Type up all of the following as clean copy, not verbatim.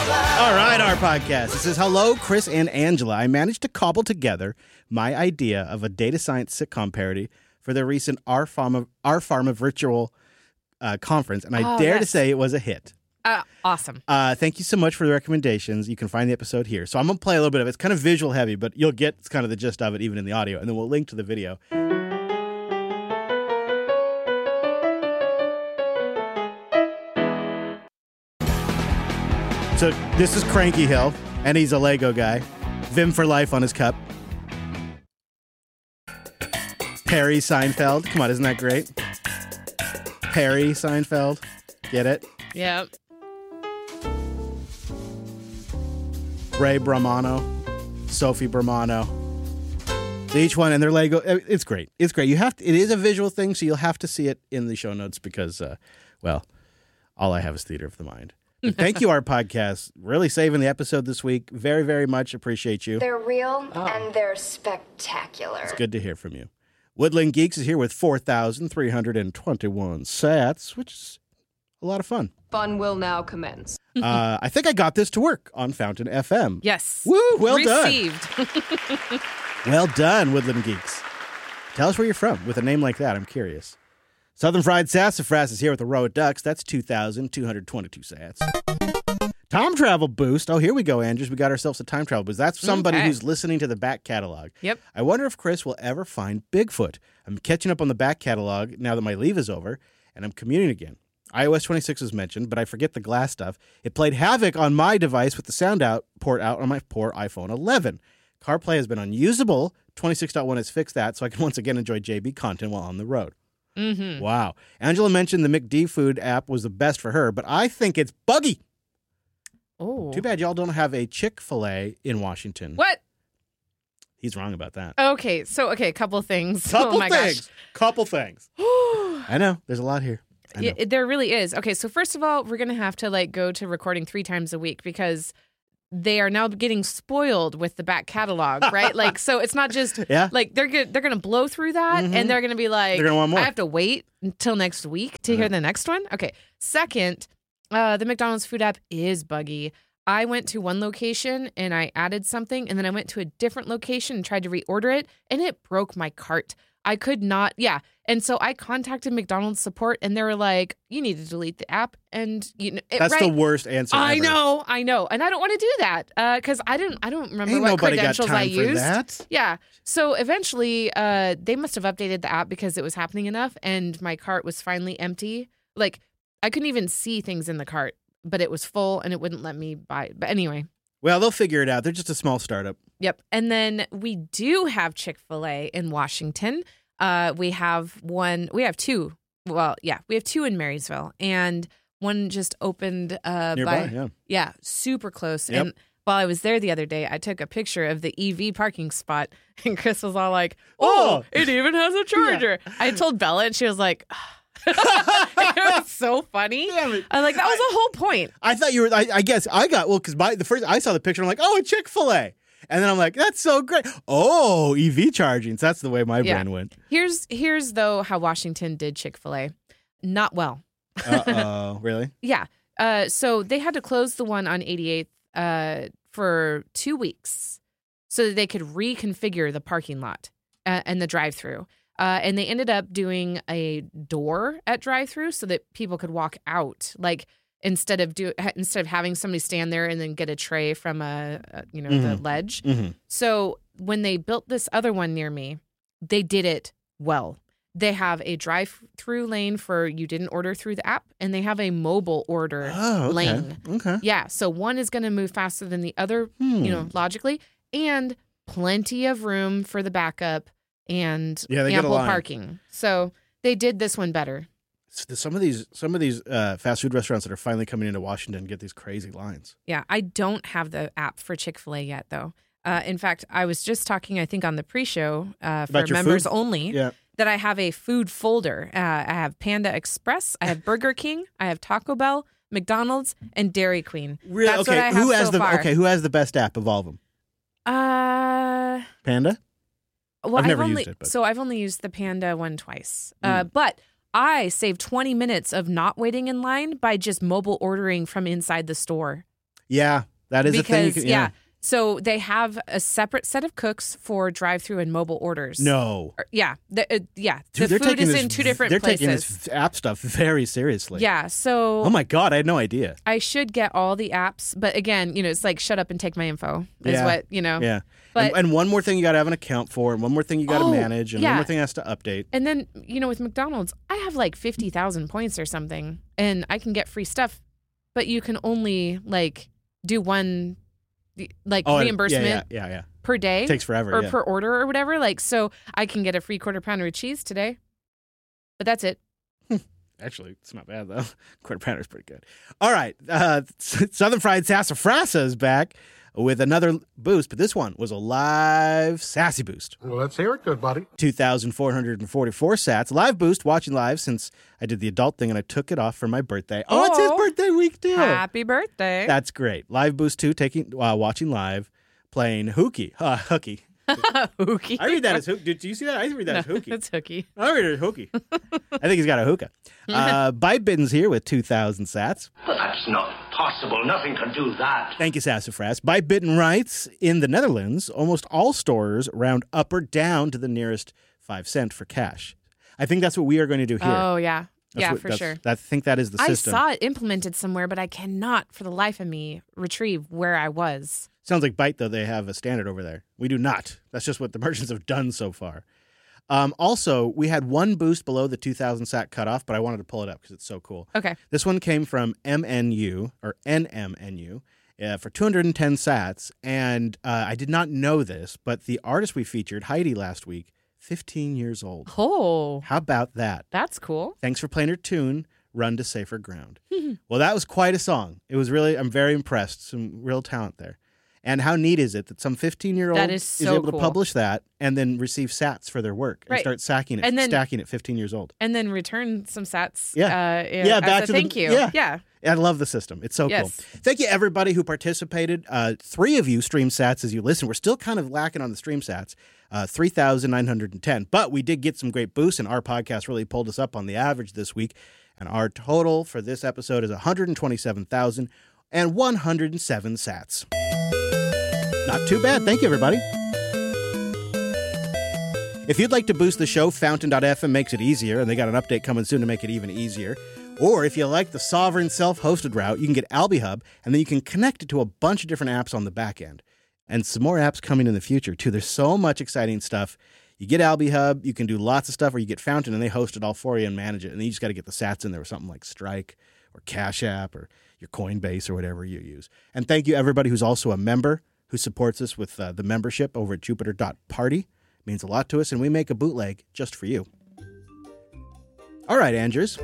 All right, our podcast. It says, hello, Chris and Angela. I managed to cobble together my idea of a data science sitcom parody for the recent Our Pharma Virtual conference, and I dare to say it was a hit. Awesome. Thank you so much for the recommendations. You can find the episode here. So I'm going to play a little bit of it. It's kind of visual heavy, but you'll get kind of the gist of it even in the audio, and then we'll link to the video. So this is Cranky Hill, and he's a Lego guy. Vim for life on his cup. Perry Seinfeld. Come on, isn't that great? Perry Seinfeld. Get it? Yep. Ray Bramano. Sophie Bramano. Each one, and they're Lego. It's great. It's great. It is a visual thing, so you'll have to see it in the show notes because, all I have is theater of the mind. Thank you, our podcast. Really saving the episode this week. Very, very much appreciate you. They're real and they're spectacular. It's good to hear from you. Woodland Geeks is here with 4,321 sats, which is a lot of fun. Fun will now commence. I think I got this to work on Fountain FM. Yes. Woo, well Received. done. Well done, Woodland Geeks. Tell us where you're from with a name like that. I'm curious. Southern Fried Sassafras is here with the Row of Ducks. That's 2,222 sats. Time Travel Boost. Oh, here we go, Andrews. We got ourselves a Time Travel Boost. That's somebody who's listening to the back catalog. Yep. I wonder if Chris will ever find Bigfoot. I'm catching up on the back catalog now that my leave is over, and I'm commuting again. iOS 26 was mentioned, but I forget the glass stuff. It played havoc on my device with the sound port out on my poor iPhone 11. CarPlay has been unusable. 26.1 has fixed that, so I can once again enjoy JB content while on the road. Mm-hmm. Wow. Angela mentioned the McD Food app was the best for her, but I think it's buggy. Oh. Too bad y'all don't have a Chick-fil-A in Washington. What? He's wrong about that. Okay, a couple things. Couple things. I know. There's a lot here. Yeah, there really is. Okay, so first of all, we're going to have to go to recording 3 times a week because they are now getting spoiled with the back catalog, right? So it's not just they're going to blow through that and they're going to be like, they're gonna want more. I have to wait until next week to hear the next one. Okay. Second, the McDonald's food app is buggy. I went to one location and I added something, and then I went to a different location and tried to reorder it, and it broke my cart. I could not, And so I contacted McDonald's support, and they were like, "You need to delete the app." And that's the worst answer. I ever. know, and I don't want to do that because I don't remember Ain't what nobody credentials got time I used. For that. Yeah, so eventually, they must have updated the app because it was happening enough, and my cart was finally empty. I couldn't even see things in the cart, but it was full, and it wouldn't let me buy it. But anyway. Well, they'll figure it out. They're just a small startup. Yep, and then we do have Chick-fil-A in Washington. We have one. We have 2. Well, we have 2 in Marysville, and one just opened nearby. Super close. Yep. And while I was there the other day, I took a picture of the EV parking spot, and Chris was all like, "Oh, it even has a charger." Yeah. I told Bella, and she was like, it was so funny. Damn it. I'm like, that was the whole point. I thought you were. I guess I got because the first I saw the picture, I'm like, "Oh, a Chick-fil-A." And then I'm like, that's so great. Oh, EV charging. So that's the way my brain went. Here's though how Washington did Chick-fil-A. Not well. Uh-oh. Really? Yeah. So they had to close the one on 88th for 2 weeks so that they could reconfigure the parking lot and the drive-thru. And they ended up doing a door at drive-thru so that people could walk out. Instead of having somebody stand there and then get a tray from the ledge. Mm-hmm. So when they built this other one near me, they did it well. They have a drive-through lane for you didn't order through the app, and they have a mobile order lane. Okay. Yeah, so one is going to move faster than the other, logically, and plenty of room for the backup and ample parking. So they did this one better. Some of these fast food restaurants that are finally coming into Washington get these crazy lines. Yeah, I don't have the app for Chick-fil-A yet, though. In fact, I was just talking, I think, on the pre-show for members only, that I have a food folder. I have Panda Express, I have Burger King, I have Taco Bell, McDonald's, and Dairy Queen. Really? That's what I have so far. Who has the best app of all of them? Panda? Well, I've never used it. But. So I've only used the Panda one twice. But I saved 20 minutes of not waiting in line by just mobile ordering from inside the store. Yeah, that is a thing. Because, so they have a separate set of cooks for drive-through and mobile orders. No. Yeah. Dude, The food is in two different they're places. taking this app stuff very seriously. Yeah, so Oh my God, I had no idea. I should get all the apps, but again, it's like shut up and take my info is Yeah. what, Yeah. But and one more thing you got to have an account for, and one more thing you got to manage, and one yeah. more thing has to update. And then, with McDonald's, I have like 50,000 points or something, and I can get free stuff, but you can only like do one reimbursement Yeah. per day. It takes forever. Or yeah. per order or whatever. Like, so I can get a free quarter pounder of cheese today, but that's it. Actually, it's not bad, though. Quarter pounder is pretty good. All right. Southern Fried Sassafrasa is back with another boost, but this one was a live sassy boost. Well, let's hear it, good buddy. 2,444 sats. Live boost, watching live since I did the adult thing and I took it off for my birthday. Oh, it's his birthday week, too. Happy birthday. That's great. Live boost 2, watching live, playing Hooky. Hooky. Hooky. I read that as Hooky. Did you see that? I read that as Hooky. It's hooky. I read it as Hooky. I think he's got a hookah. Bite Bitten's here with 2,000 sats. That's not possible. Nothing can do that. Thank you, Sassafras. Bite Bitten writes, in the Netherlands, almost all stores round up or down to the nearest 5 cent for cash. I think that's what we are going to do here. Oh, yeah. For That's- sure. I think that is the system. I saw it implemented somewhere, but I cannot, for the life of me, retrieve where I was. Sounds like Bite, though, they have a standard over there. We do not. That's just what the merchants have done so far. Also, we had one boost below the 2,000 sat cutoff, but I wanted to pull it up because it's so cool. Okay. This one came from MNU, or NMNU, for 210 sats. And I did not know this, but the artist we featured, Heidi, last week, 15 years old. Oh, How about that? that's cool. Thanks for playing her tune, Run to Safer Ground. Well, that was quite a song. It was really, I'm very impressed. Some real talent there. And how neat is it that some 15-year-old That is so able cool. to publish that and then receive sats for their work and Right. start stacking it, And then- stacking it 15 years old. And then return some sats. Yeah. As back a to thank you. Yeah. I love the system. It's so Yes. cool. Thank you, everybody who participated. 3 of you stream sats as you listen. We're still kind of lacking on the stream sats, 3,910. But we did get some great boosts, and our podcast really pulled us up on the average this week. And our total for this episode is 127,107 sats. Not too bad. Thank you, everybody. If you'd like to boost the show, Fountain.fm makes it easier, and they got an update coming soon to make it even easier. Or if you like the sovereign self-hosted route, you can get AlbiHub, and then you can connect it to a bunch of different apps on the back end. And some more apps coming in the future, too. There's so much exciting stuff. You get AlbiHub, you can do lots of stuff, or you get Fountain, and they host it all for you and manage it. And then you just got to get the sats in there with something like Strike or Cash App or your Coinbase or whatever you use. And thank you, everybody who's also a member who supports us with the membership over at Jupiter.party. It means a lot to us, and we make a bootleg just for you. All right, Andrews.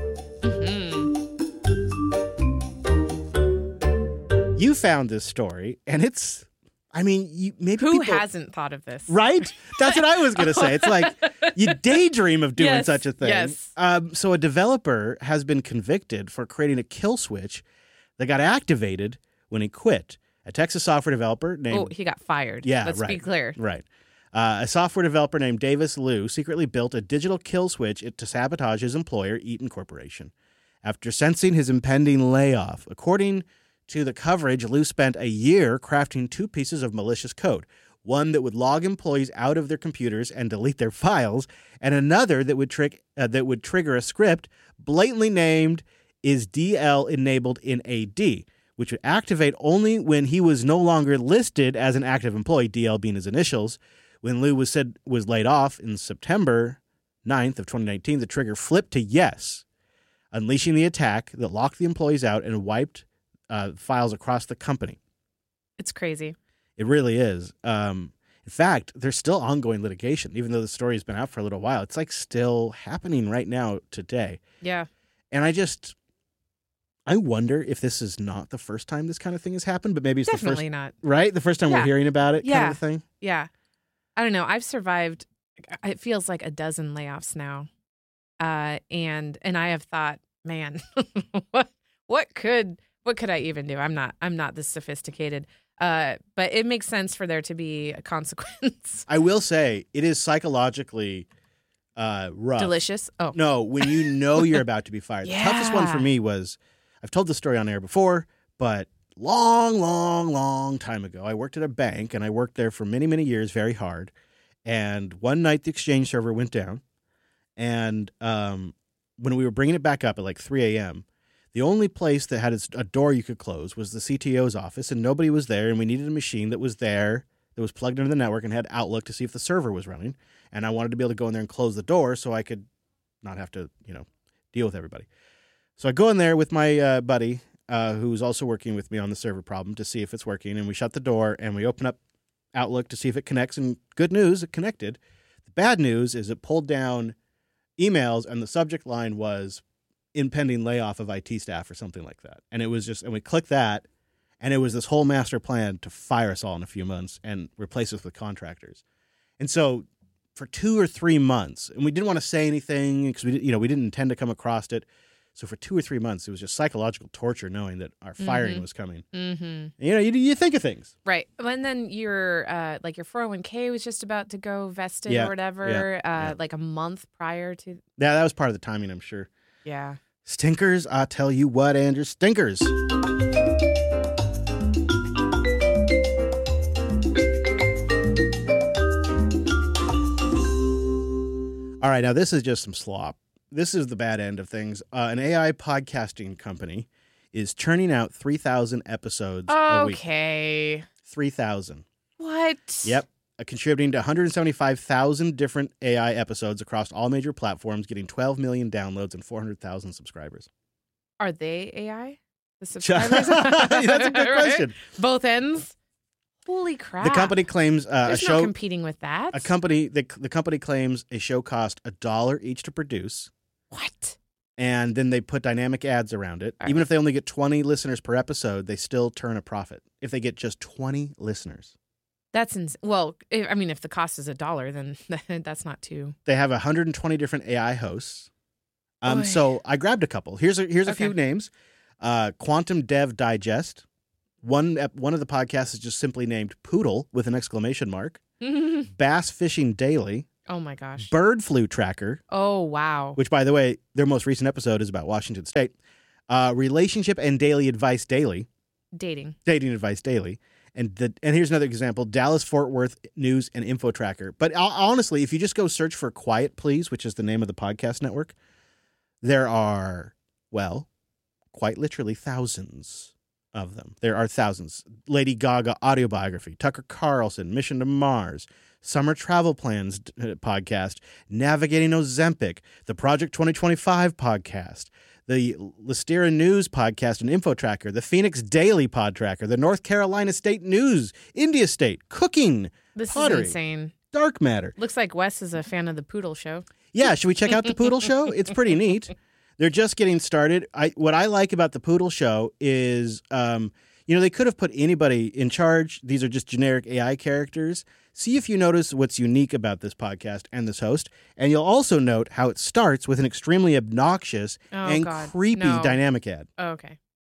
You found this story, and it's, maybe Who people, hasn't thought of this? right? That's what I was going to say. It's like you daydream of doing Yes, such a thing. yes. So a developer has been convicted for creating a kill switch that got activated when he quit. A Texas software developer named... Oh, he got fired. Yeah, Let's be clear. Right. A software developer named Davis Liu secretly built a digital kill switch to sabotage his employer, Eaton Corporation. After sensing his impending layoff, according to the coverage, Liu spent a year crafting 2 pieces of malicious code. One that would log employees out of their computers and delete their files, and another that would trigger a script blatantly named "Is DL enabled in AD," which would activate only when he was no longer listed as an active employee, DL being his initials. When Liu was laid off in September 9th of 2019, the trigger flipped to yes, unleashing the attack that locked the employees out and wiped files across the company. It's crazy. It really is. In fact, there's still ongoing litigation, even though the story has been out for a little while. It's like still happening right now today. Yeah. And I wonder if this is not the first time this kind of thing has happened, but maybe it's Definitely the first, not. right? The first time we're Yeah. hearing about it, kind Yeah. of a thing. Yeah. I don't know. I've survived, it feels like a dozen layoffs now. And I have thought, man, what could I even do? I'm not this sophisticated. But it makes sense for there to be a consequence. I will say it is psychologically rough. Delicious. Oh, No, when you know you're about to be fired. The toughest one for Yeah. me was, I've told this story on air before, but long time ago, I worked at a bank, and I worked there for many, many years, very hard. And one night, the Exchange server went down, and when we were bringing it back up at like 3 a.m., the only place that had a door you could close was the CTO's office, and nobody was there, and we needed a machine that was there, that was plugged into the network and had Outlook to see if the server was running. And I wanted to be able to go in there and close the door so I could not have to, deal with everybody. So I go in there with my buddy, who's also working with me on the server problem, to see if it's working. And we shut the door and we open up Outlook to see if it connects. And good news, it connected. The bad news is it pulled down emails and the subject line was impending layoff of IT staff or something like that. And it was and we clicked that, and it was this whole master plan to fire us all in a few months and replace us with contractors. And so for 2 or 3 months, and we didn't want to say anything because we didn't intend to come across it. So for 2 or 3 months, it was just psychological torture knowing that our firing was coming. Mm-hmm. You think of things. Right. And then your 401k was just about to go vested or whatever, like a month prior to. Yeah, that was part of the timing, I'm sure. Yeah. Stinkers, I tell you what, Andrew, stinkers. All right, now this is just some slop. This is the bad end of things. An AI podcasting company is churning out 3,000 episodes a week. Okay. 3,000. What? Yep. Contributing to 175,000 different AI episodes across all major platforms, getting 12 million downloads and 400,000 subscribers. Are they AI? The subscribers? That's a good question. Both ends? Holy crap. The company claims There's no competing with that. The company claims a show cost $1 each to produce. What? And then they put dynamic ads around it. Even if they only get 20 listeners per episode, they still turn a profit if they get just 20 listeners. That's well, if the cost is $1, then that's not too. They have 120 different AI hosts. So I grabbed a couple. Here's a few names. Quantum Dev Digest. One of the podcasts is just simply named Poodle with an exclamation mark. Bass Fishing Daily. Oh my gosh. Bird Flu Tracker. Oh wow. Which, by the way, their most recent episode is about Washington State. Relationship and Daily Advice Daily. Dating Advice Daily. And here's another example, Dallas-Fort Worth News and Info Tracker. But honestly, if you just go search for Quiet Please, which is the name of the podcast network, there are, well, quite literally thousands of them. There are thousands. Lady Gaga Autobiography, Tucker Carlson, Mission to Mars, Summer Travel Plans podcast, Navigating Ozempic, the Project 2025 podcast, the Listera News podcast and Info Tracker, the Phoenix Daily Pod Tracker, the North Carolina State News, India State, Cooking, This Pottery, is insane. Dark Matter. Looks like Wes is a fan of the Poodle Show. Yeah, should we check out the Poodle Show? It's pretty neat. They're just getting started. What I like about the Poodle Show is, they could have put anybody in charge. These are just generic AI characters. See if you notice what's unique about this podcast and this host. And you'll also note how it starts with an extremely obnoxious creepy dynamic ad. Oh, okay.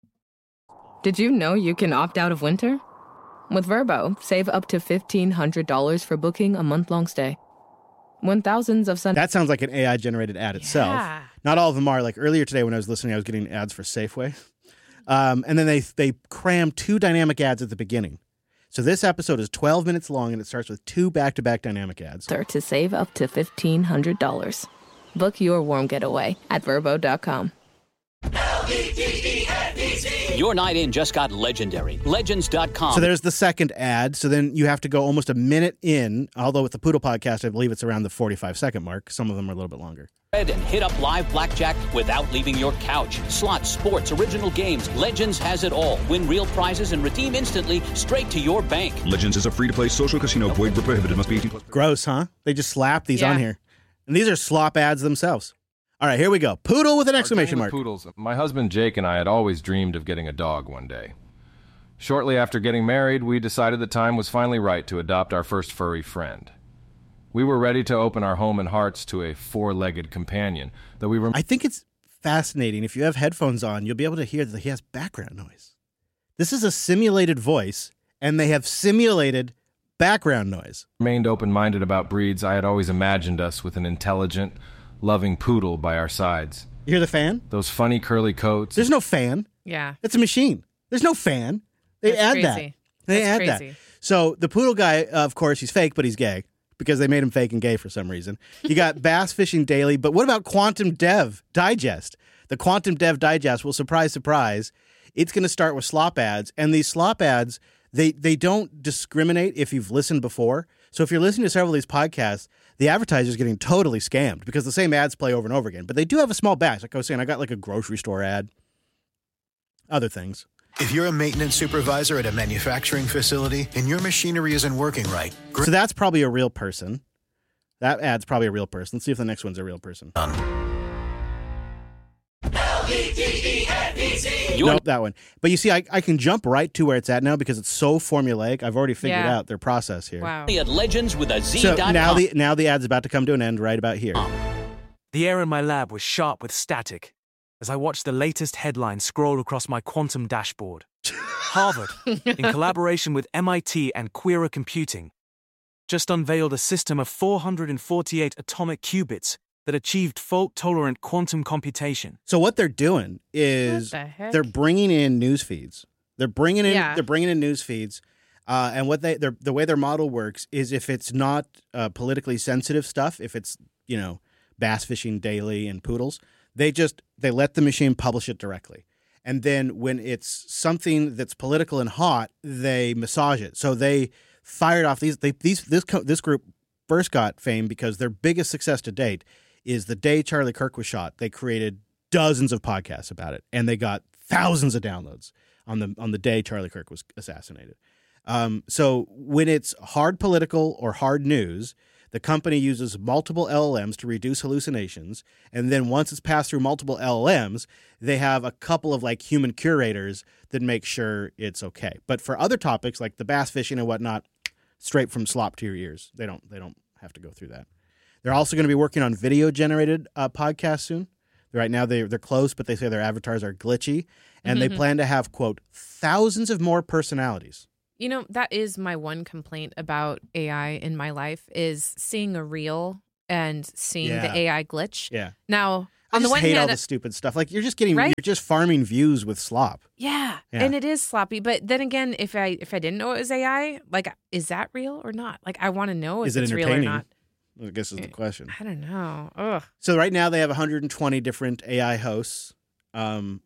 Did you know you can opt out of winter? With Vrbo, save up to $1,500 for booking a month-long stay. When thousands of That sounds like an AI-generated ad itself. Not all of them are. Like earlier today when I was listening, I was getting ads for Safeway. And then they cram 2 dynamic ads at the beginning. So this episode is 12 minutes long, and it starts with 2 back-to-back dynamic ads. To save up to $1,500. Book your warm getaway at Vrbo.com. Your night in just got legendary. Legends.com. So there's the second ad. So then you have to go almost a minute in, although with the Poodle podcast, I believe it's around the 45-second mark. Some of them are a little bit longer. And hit up live blackjack without leaving your couch. Slots, sports, original games. Legends has it all. Win real prizes and redeem instantly straight to your bank. Legends is a free-to-play social casino. Void where prohibited. Must be 18+. Gross, huh? They just slap these on here. And these are slop ads themselves. All right, here we go. Poodle with an exclamation mark. Poodles. My husband Jake and I had always dreamed of getting a dog one day. Shortly after getting married, we decided the time was finally right to adopt our first furry friend. We were ready to open our home and hearts to a 4-legged companion, though we were... I think it's fascinating. If you have headphones on, you'll be able to hear that he has background noise. This is a simulated voice, and they have simulated background noise. Remained open-minded about breeds. I had always imagined us with an intelligent, loving poodle by our sides. You hear the fan? Those funny curly coats. There's no fan. Yeah. It's a machine. There's no fan. They That's add crazy. that. They That's add crazy. that. So the poodle guy, of course, he's fake, but he's gay because they made him fake and gay for some reason. You got Bass Fishing Daily, but what about Quantum Dev Digest? The Quantum Dev Digest, well, surprise, surprise, it's going to start with slop ads. And these slop ads, they don't discriminate if you've listened before. So if you're listening to several of these podcasts, the advertiser's getting totally scammed because the same ads play over and over again. But they do have a small batch. Like I was saying, I got like a grocery store ad, other things. If you're a maintenance supervisor at a manufacturing facility and your machinery isn't working right... So that's probably a real person. That ad's probably a real person. Let's see if the next one's a real person. Nope, that one. But you see, I can jump right to where it's at now because it's so formulaic. I've already figured out their process here. Wow. At Legends with a Z. So now the ad's about to come to an end right about here. The air in my lab was sharp with static as I watched the latest headline scroll across my quantum dashboard. Harvard, in collaboration with MIT and Quera Computing, just unveiled a system of 448 atomic qubits that achieved fault-tolerant quantum computation. So what they're doing is What the heck? they're bringing in news feeds. They're bringing in news feeds, and what the way their model works is if it's not politically sensitive stuff, if it's Bass Fishing Daily and Poodles, they let the machine publish it directly. And then when it's something that's political and hot, they massage it. So they fired off this group first got fame because their biggest success to date is the day Charlie Kirk was shot. They created dozens of podcasts about it, and they got thousands of downloads on the day Charlie Kirk was assassinated. So when it's hard political or hard news, the company uses multiple LLMs to reduce hallucinations, and then once it's passed through multiple LLMs, they have a couple of like human curators that make sure it's okay. But for other topics like the bass fishing and whatnot, straight from slop to your ears. They don't have to go through that. They're also going to be working on video-generated podcasts soon. Right now they're close, but they say their avatars are glitchy, and they plan to have, quote, thousands of more personalities. That is my one complaint about AI in my life is seeing a reel and seeing the AI glitch. Yeah. Now, I on the just one hate all hand, the stupid stuff. Like you're Right? just farming views with slop. yeah, and it is sloppy. But then again, if I didn't know it was AI, like, is that real or not? Like, I want to know if Is it it's real or entertaining? not. I guess is the question. I don't know. Ugh. So right now they have 120 different AI hosts. And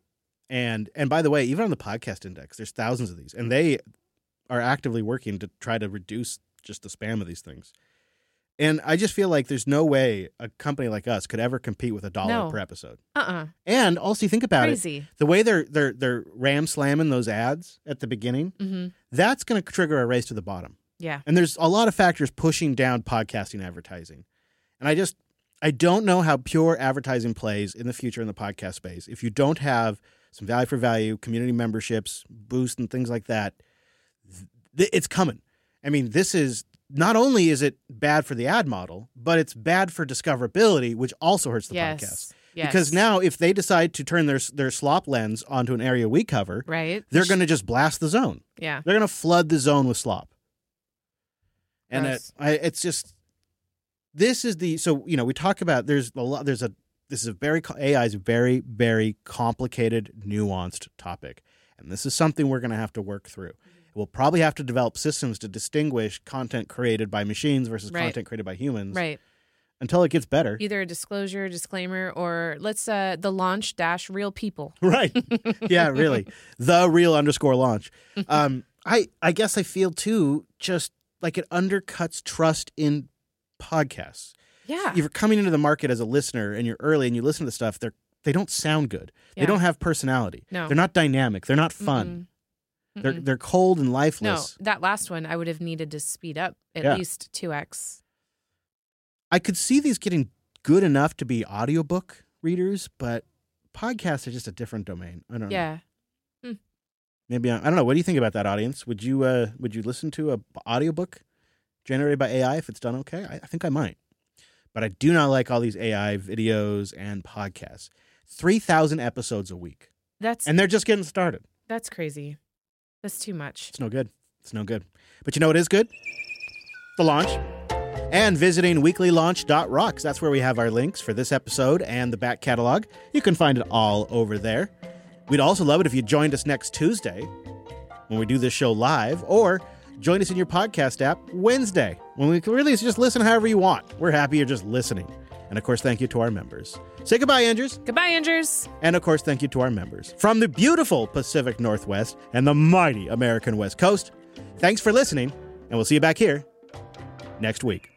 by the way, even on the podcast index, there's thousands of these, and they are actively working to try to reduce just the spam of these things. And I just feel like there's no way a company like us could ever compete with $1 per episode. And also, you think about Crazy. it, the way they're ram slamming those ads at the beginning, that's going to trigger a race to the bottom. Yeah. And there's a lot of factors pushing down podcasting advertising. And I don't know how pure advertising plays in the future in the podcast space. If you don't have some value for value, community memberships, boost and things like that, it's coming. I mean, this is not only is it bad for the ad model, but it's bad for discoverability, which also hurts the podcast. Yes. Because now if they decide to turn their slop lens onto an area we cover, Right. they're going to just blast the zone. Yeah. They're going to flood the zone with slop. And it's just, this is the, so, we talk about, AI is a very, very complicated, nuanced topic. And this is something we're going to have to work through. We'll probably have to develop systems to distinguish content created by machines versus content created by humans. Right. Until it gets better. Either a disclosure, disclaimer, or the launch - real people. Right. Yeah, really. The real_launch. I guess I feel too, just like it undercuts trust in podcasts. Yeah. If you're coming into the market as a listener and you're early and you listen to stuff, they don't sound good. Yeah. They don't have personality. No. They're not dynamic. They're not fun. They're cold and lifeless. No, that last one I would have needed to speed up at least 2x. I could see these getting good enough to be audiobook readers, but podcasts are just a different domain. I don't know. Yeah. Maybe I don't know. What do you think about that, audience? Would you listen to a audiobook generated by AI if it's done okay? I think I might. But I do not like all these AI videos and podcasts. 3,000 episodes a week. And they're just getting started. That's crazy. That's too much. It's no good. But you know what is good? The launch. And visiting weeklylaunch.rocks. That's where we have our links for this episode and the back catalog. You can find it all over there. We'd also love it if you joined us next Tuesday when we do this show live, or join us in your podcast app Wednesday, when we can really just listen however you want. We're happy you're just listening. And, of course, thank you to our members. Say goodbye, Andrews. Goodbye, Andrews. And, of course, thank you to our members from the beautiful Pacific Northwest and the mighty American West Coast. Thanks for listening, and we'll see you back here next week.